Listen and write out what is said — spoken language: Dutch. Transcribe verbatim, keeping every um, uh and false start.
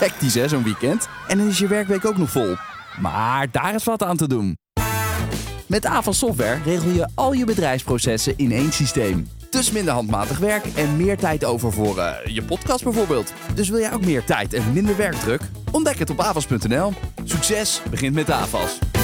Hectisch hè, zo'n weekend. En dan is je werkweek ook nog vol. Maar daar is wat aan te doen. Met Avas Software regel je al je bedrijfsprocessen in één systeem. Dus minder handmatig werk en meer tijd over voor uh, je podcast bijvoorbeeld. Dus wil jij ook meer tijd en minder werkdruk? Ontdek het op avas punt n l. Succes begint met Avas.